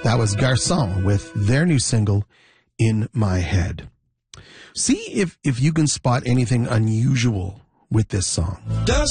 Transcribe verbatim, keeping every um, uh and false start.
That was Garçon with their new single, In My Head. See if, if you can spot anything unusual with this song. Does